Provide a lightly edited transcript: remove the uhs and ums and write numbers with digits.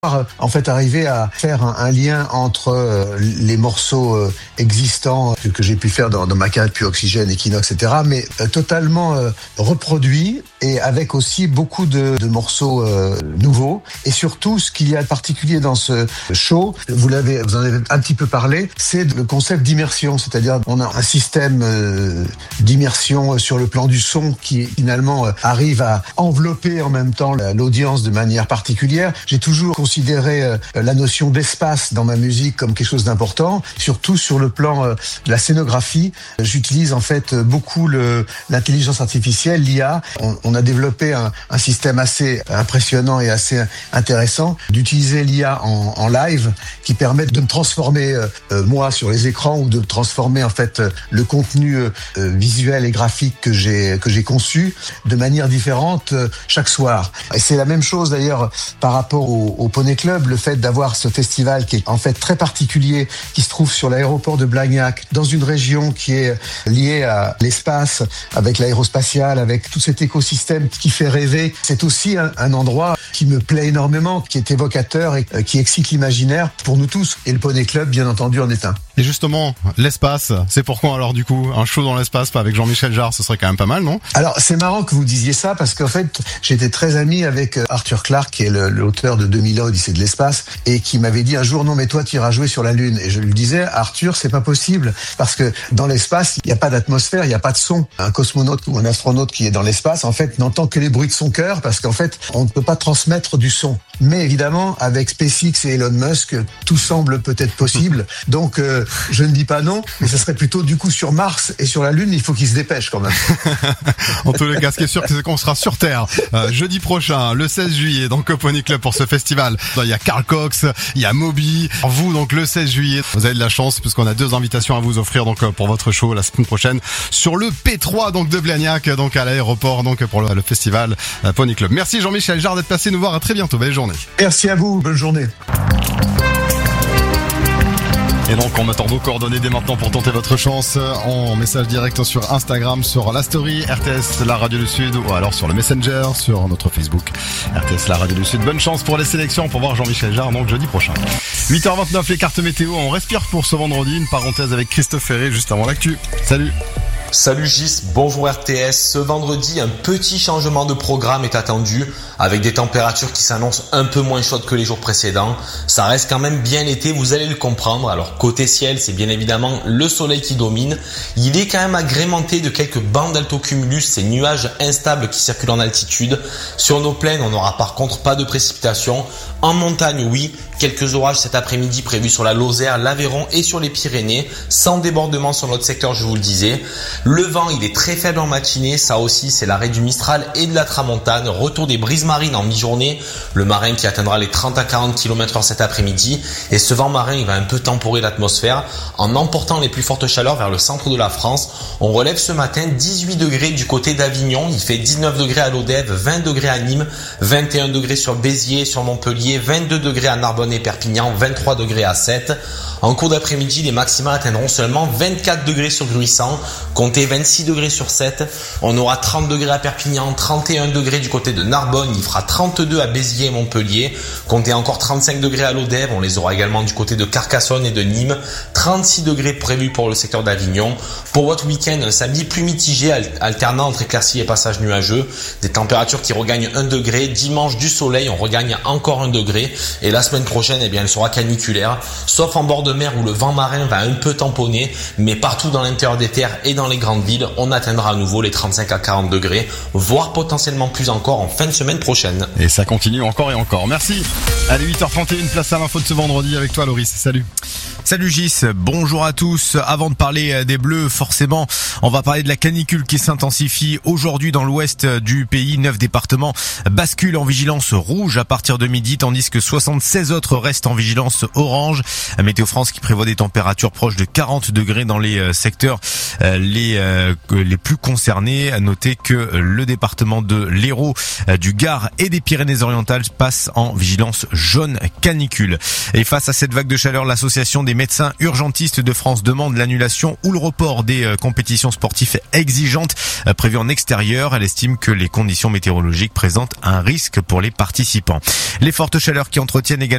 En fait, arriver à faire un lien entre les morceaux existants que j'ai pu faire dans ma carrière depuis Oxygène, Equinox, etc., mais totalement reproduits et avec aussi beaucoup de morceaux nouveaux. Et surtout, ce qu'il y a de particulier dans ce show, vous en avez un petit peu parlé, c'est le concept d'immersion. C'est-à-dire, on a un système d'immersion sur le plan du son qui finalement arrive à envelopper en même temps l'audience de manière particulière. J'ai toujours considérer la notion d'espace dans ma musique comme quelque chose d'important, surtout sur le plan de la scénographie. J'utilise en fait beaucoup l'intelligence artificielle, l'IA. On a développé un système assez impressionnant et assez intéressant d'utiliser l'IA en live qui permet de me transformer moi sur les écrans ou de transformer en fait le contenu visuel et graphique que j'ai conçu de manière différente chaque soir. Et c'est la même chose d'ailleurs par rapport au Poney Club, le fait d'avoir ce festival qui est en fait très particulier, qui se trouve sur l'aéroport de Blagnac, dans une région qui est liée à l'espace, avec l'aérospatial, avec tout cet écosystème qui fait rêver. C'est aussi un endroit qui me plaît énormément, qui est évocateur et qui excite l'imaginaire pour nous tous. Et le Poney Club, bien entendu, en est un. Et justement, l'espace, c'est pourquoi alors du coup, un show dans l'espace, pas avec Jean-Michel Jarre, ce serait quand même pas mal, non? Alors, c'est marrant que vous disiez ça, parce qu'en fait, j'étais très ami avec Arthur Clarke, qui est l'auteur de 2001, Odyssée de l'espace, et qui m'avait dit un jour, non mais toi, tu iras jouer sur la Lune. Et je lui disais, Arthur, c'est pas possible, parce que dans l'espace, il n'y a pas d'atmosphère, il n'y a pas de son. Un cosmonaute ou un astronaute qui est dans l'espace, en fait, n'entend que les bruits de son cœur, parce qu'en fait, on ne peut pas transmettre du son. Mais évidemment, avec SpaceX et Elon Musk, tout semble peut-être possible. Donc, je ne dis pas non, mais ce serait plutôt du coup sur Mars et sur la Lune, il faut qu'ils se dépêchent quand même. En tous les cas, ce qui est sûr, c'est qu'on sera sur Terre jeudi prochain, le 16 juillet, donc au Poney Club pour ce festival. Il y a Carl Cox, il y a Moby. Vous, donc le 16 juillet, vous avez de la chance puisqu'on a 2 invitations à vous offrir donc pour votre show la semaine prochaine sur le P3 donc de Blagnac, donc à l'aéroport donc pour le festival Poney Club. Merci Jean-Michel Jarre d'être passé nous voir. À très bientôt. Belle journée. Merci à vous. Bonne journée. Et donc on m'attend vos coordonnées dès maintenant pour tenter votre chance en message direct sur Instagram, sur la story RTS La Radio du Sud, ou alors sur le Messenger, sur notre Facebook RTS La Radio du Sud. Bonne chance pour les sélections pour voir Jean-Michel Jarre donc jeudi prochain. 8h29 les cartes météo, on respire pour ce vendredi, une parenthèse avec Christophe Ferré juste avant l'actu. Salut. Salut Gis, bonjour RTS. Ce vendredi, un petit changement de programme est attendu avec des températures qui s'annoncent un peu moins chaudes que les jours précédents. Ça reste quand même bien l'été, vous allez le comprendre. Alors côté ciel, c'est bien évidemment le soleil qui domine. Il est quand même agrémenté de quelques bandes d'altocumulus, ces nuages instables qui circulent en altitude. Sur nos plaines, on n'aura par contre pas de précipitations. En montagne, oui, quelques orages cet après-midi prévus sur la Lozère, l'Aveyron et sur les Pyrénées, sans débordement sur notre secteur, je vous le disais. Le vent, il est très faible en matinée, ça aussi c'est l'arrêt du Mistral et de la Tramontane, retour des brises marines en mi-journée, le marin qui atteindra les 30 à 40 km/h cet après-midi, et ce vent marin il va un peu temporer l'atmosphère en emportant les plus fortes chaleurs vers le centre de la France. On relève ce matin 18 degrés du côté d'Avignon, il fait 19 degrés à Lodève, 20 degrés à Nîmes, 21 degrés sur Béziers, sur Montpellier, 22 degrés à Narbonne et Perpignan, 23 degrés à Sète. En cours d'après-midi, les maximales atteindront seulement 24 degrés sur Gruissant, comptez 26 degrés sur Sète. On aura 30 degrés à Perpignan, 31 degrés du côté de Narbonne, il fera 32 à Béziers et Montpellier, comptez encore 35 degrés à Lodève, on les aura également du côté de Carcassonne et de Nîmes, 36 degrés prévus pour le secteur d'Avignon. Pour votre week-end, un samedi plus mitigé, alternant entre éclaircies et passages nuageux, des températures qui regagnent 1 degré, dimanche du soleil, on regagne encore 1 degré, et la semaine prochaine, elle sera caniculaire, sauf en bord de mer où le vent marin va un peu tamponner, mais partout dans l'intérieur des terres et dans les grandes villes, on atteindra à nouveau les 35 à 40 degrés, voire potentiellement plus encore en fin de semaine prochaine. Et ça continue encore et encore. Merci. Allez, 8h31, place à l'info de ce vendredi avec toi Loris. Salut. Salut Gis, bonjour à tous. Avant de parler des Bleus, forcément, on va parler de la canicule qui s'intensifie aujourd'hui dans l'ouest du pays. 9 départements basculent en vigilance rouge à partir de midi, tandis que 76 autres restent en vigilance orange. Météo France qui prévoit des températures proches de 40 degrés dans les secteurs les plus concernés. Notez que le département de l'Hérault, du Gard et des Pyrénées-Orientales passe en vigilance jaune canicule. Et face à cette vague de chaleur, l'association des médecins urgentistes de France demande l'annulation ou le report des compétitions sportives exigeantes prévues en extérieur. Elle estime que les conditions météorologiques présentent un risque pour les participants. Les fortes chaleurs qui entretiennent également